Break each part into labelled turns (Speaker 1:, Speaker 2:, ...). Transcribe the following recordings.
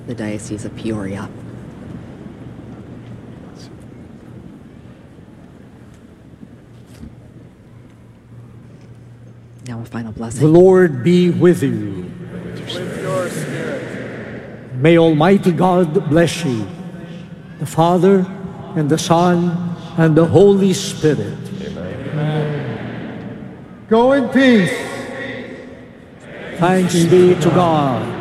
Speaker 1: the Diocese of Peoria. Now a final blessing.
Speaker 2: The Lord be with you.
Speaker 3: With your spirit.
Speaker 2: May Almighty God bless you, the Father, and the Son, and the Holy Spirit.
Speaker 3: Amen. Go in peace.
Speaker 2: Thanks be to God.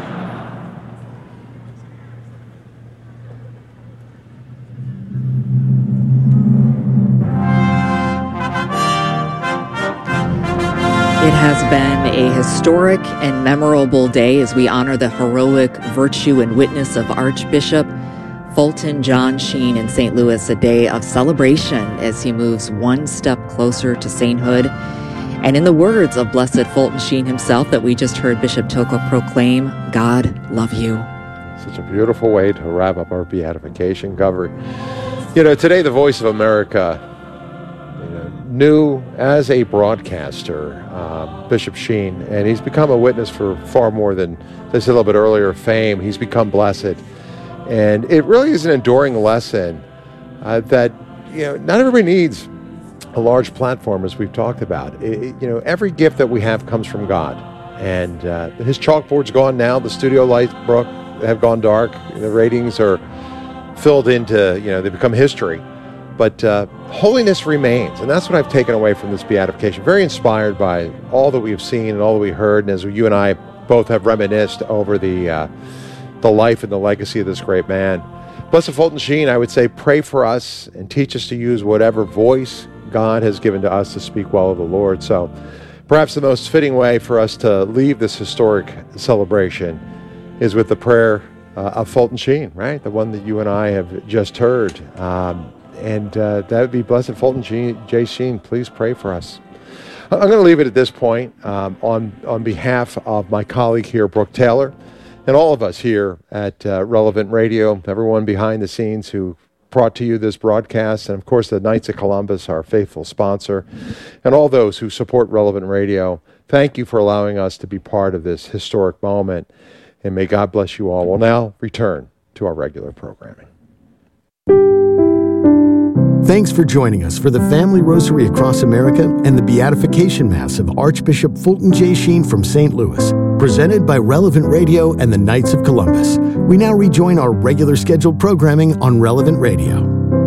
Speaker 1: It has been a historic and memorable day as we honor the heroic virtue and witness of Archbishop Fulton John Sheen in St. Louis, a day of celebration as he moves one step closer to sainthood. And in the words of Blessed Fulton Sheen himself that we just heard Bishop Toko proclaim, God love you.
Speaker 4: Such a beautiful way to wrap up our beatification coverage. You know, today the Voice of America knew as a broadcaster Bishop Sheen, and he's become a witness for far more than, as I said a little bit earlier, fame. He's become blessed. And it really is an enduring lesson that, not everybody needs a large platform, as we've talked about. Every gift that we have comes from God. And his chalkboard's gone now. The studio lights, Brooke, have gone dark. The ratings are filled into, they become history. But holiness remains, and that's what I've taken away from this beatification. Very inspired by all that we've seen and all that we heard, and as you and I both have reminisced over the life and the legacy of this great man. Blessed Fulton Sheen, I would say, pray for us and teach us to use whatever voice God has given to us to speak well of the Lord. So perhaps the most fitting way for us to leave this historic celebration is with the prayer of Fulton Sheen, right? The one that you and I have just heard. And that would be Blessed Fulton J. Sheen. Please pray for us. I'm going to leave it at this point on behalf of my colleague here, Brooke Taylor, and all of us here at Relevant Radio, everyone behind the scenes who brought to you this broadcast, and of course the Knights of Columbus, our faithful sponsor, and all those who support Relevant Radio. Thank you for allowing us to be part of this historic moment, and may God bless you all. We'll now return to our regular programming.
Speaker 5: Thanks for joining us for the Family Rosary Across America and the Beatification Mass of Archbishop Fulton J. Sheen from St. Louis, presented by Relevant Radio and the Knights of Columbus. We now rejoin our regular scheduled programming on Relevant Radio.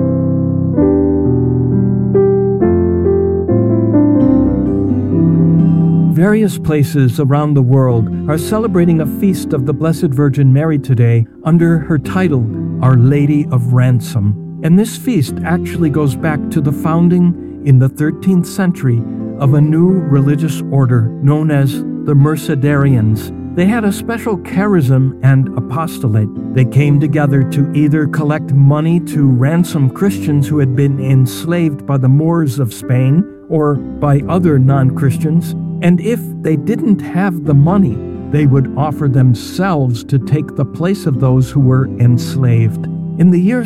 Speaker 6: Various places around the world are celebrating a feast of the Blessed Virgin Mary today under her title, Our Lady of Ransom. And this feast actually goes back to the founding in the 13th century of a new religious order known as the Mercedarians. They had a special charism and apostolate. They came together to either collect money to ransom Christians who had been enslaved by the Moors of Spain or by other non-Christians. And if they didn't have the money, they would offer themselves to take the place of those who were enslaved. In the year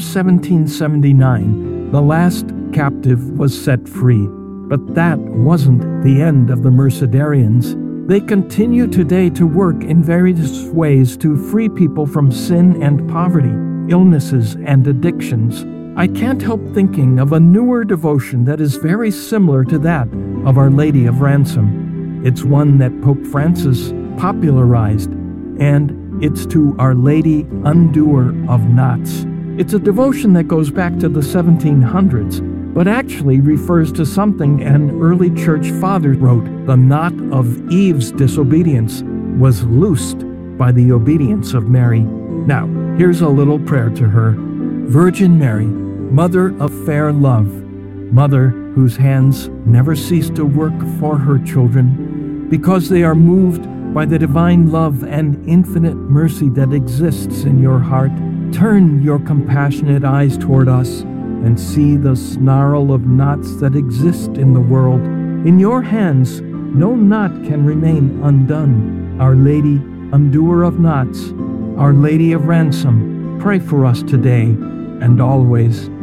Speaker 6: 1779, the last captive was set free, but that wasn't the end of the Mercedarians. They continue today to work in various ways to free people from sin and poverty, illnesses and addictions. I can't help thinking of a newer devotion that is very similar to that of Our Lady of Ransom. It's one that Pope Francis popularized, and it's to Our Lady Undoer of Knots. It's a devotion that goes back to the 1700s, but actually refers to something an early church father wrote. The knot of Eve's disobedience was loosed by the obedience of Mary. Now, here's a little prayer to her. Virgin Mary, Mother of fair love, Mother whose hands never cease to work for her children, because they are moved by the divine love and infinite mercy that exists in your heart, turn your compassionate eyes toward us and see the snarl of knots that exist in the world. In your hands, no knot can remain undone. Our Lady, Undoer of Knots, Our Lady of Ransom, pray for us today and always.